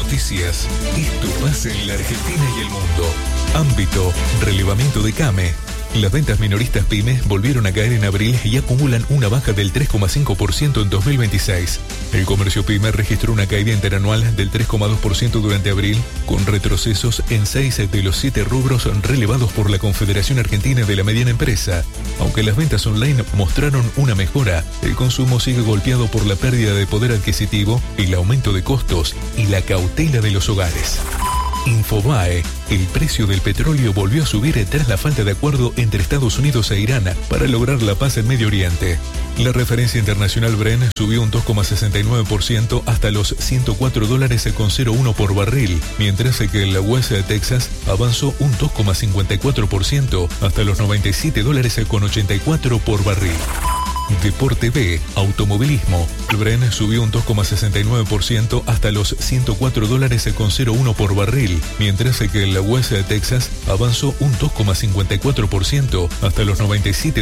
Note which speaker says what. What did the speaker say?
Speaker 1: Noticias. Esto pasa en la Argentina y el mundo. Ámbito, relevamiento de CAME. Las ventas minoristas pymes volvieron a caer en abril y acumulan una baja del 3,5% en 2026. El comercio pyme registró una caída interanual del 3,2% durante abril, con retrocesos en 6 de los 7 rubros relevados por la Confederación Argentina de la Mediana Empresa. Aunque las ventas online mostraron una mejora, el consumo sigue golpeado por la pérdida de poder adquisitivo, el aumento de costos y la cautela de los hogares. Infobae, el precio del petróleo volvió a subir tras la falta de acuerdo entre Estados Unidos e Irán para lograr la paz en Medio Oriente. La referencia internacional Brent subió un 2,69% hasta los $104,01 por barril, mientras que el West Texas avanzó un 2,54% hasta los $97,84 por barril. Deporte B, automovilismo. El Brent subió un 2,69% hasta los $104,01 por barril, mientras que el West Texas avanzó un 2,54% hasta los $97